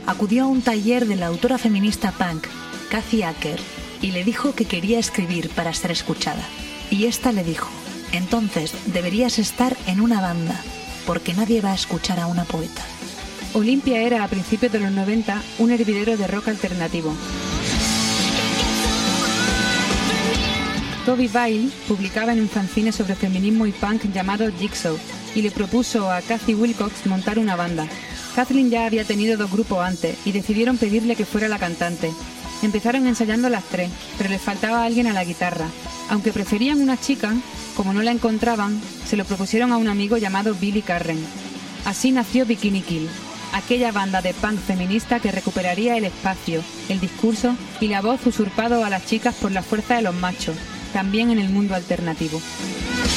acudió a un taller de la autora feminista punk, Kathy Acker, y le dijo que quería escribir para ser escuchada. Y ésta le dijo: entonces deberías estar en una banda, porque nadie va a escuchar a una poeta. Olympia era a principios de los 90 un hervidero de rock alternativo. Toby Vile publicaba en un fanzine sobre feminismo y punk llamado Jigsaw y le propuso a Cathy Wilcox montar una banda. Kathleen ya había tenido 2 grupos antes y decidieron pedirle que fuera la cantante. Empezaron ensayando las 3, pero les faltaba alguien a la guitarra. Aunque preferían una chica, como no la encontraban, se lo propusieron a un amigo llamado Billy Carren. Así nació Bikini Kill, aquella banda de punk feminista que recuperaría el espacio, el discurso y la voz usurpado a las chicas por la fuerza de los machos, también en el mundo alternativo.